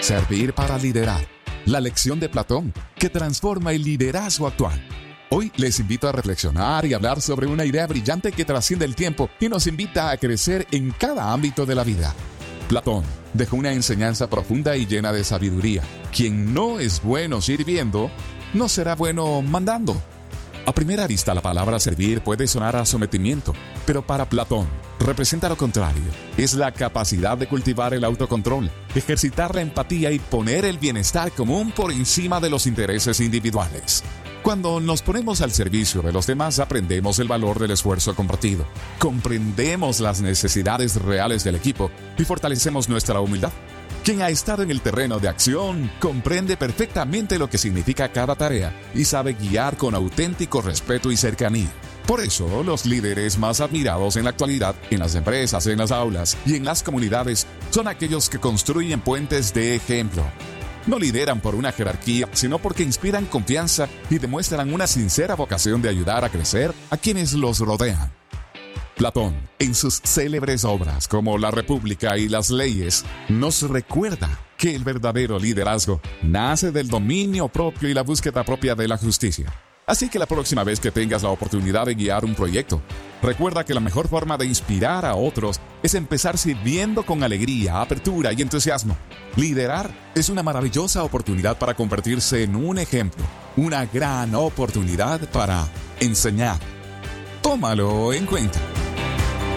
Servir para liderar. La lección de Platón que transforma el liderazgo actual. Hoy les invito a reflexionar y hablar sobre una idea brillante que trasciende el tiempo y nos invita a crecer en cada ámbito de la vida. Platón dejó una enseñanza profunda y llena de sabiduría. Quien no es bueno sirviendo, no será bueno mandando. A primera vista, la palabra servir puede sonar a sometimiento, pero para Platón representa lo contrario. Es la capacidad de cultivar el autocontrol, ejercitar la empatía y poner el bienestar común por encima de los intereses individuales. Cuando nos ponemos al servicio de los demás, aprendemos el valor del esfuerzo compartido, comprendemos las necesidades reales del equipo y fortalecemos nuestra humildad. Quien ha estado en el terreno de acción comprende perfectamente lo que significa cada tarea y sabe guiar con auténtico respeto y cercanía. Por eso, los líderes más admirados en la actualidad, en las empresas, en las aulas y en las comunidades, son aquellos que construyen puentes de ejemplo. No lideran por una jerarquía, sino porque inspiran confianza y demuestran una sincera vocación de ayudar a crecer a quienes los rodean. Platón, en sus célebres obras como La República y Las Leyes, nos recuerda que el verdadero liderazgo nace del dominio propio y la búsqueda propia de la justicia. Así que la próxima vez que tengas la oportunidad de guiar un proyecto, recuerda que la mejor forma de inspirar a otros es empezar sirviendo con alegría, apertura y entusiasmo. Liderar es una maravillosa oportunidad para convertirse en un ejemplo, una gran oportunidad para enseñar. Tómalo en cuenta.